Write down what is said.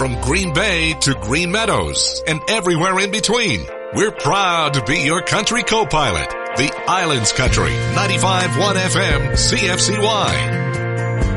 from Green Bay to Green Meadows and everywhere in between. We're proud to be your country co-pilot. The Islands Country, 95.1 FM, CFCY.